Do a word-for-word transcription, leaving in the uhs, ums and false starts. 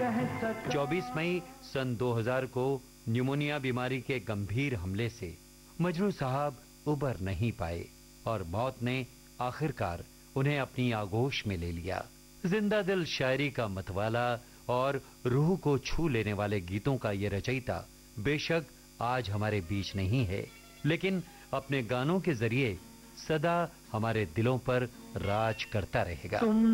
चौबीस मई सन दो हज़ार को न्यूमोनिया बीमारी के गंभीर हमले से मजनू साहब उबर नहीं पाए और मौत ने आखिरकार उन्हें अपनी आगोश में ले लिया। जिंदा दिल शायरी का मतवाला और रूह को छू लेने वाले गीतों का ये रचयिता बेशक आज हमारे बीच नहीं है, लेकिन अपने गानों के जरिए सदा हमारे दिलों पर राज करता रहेगा।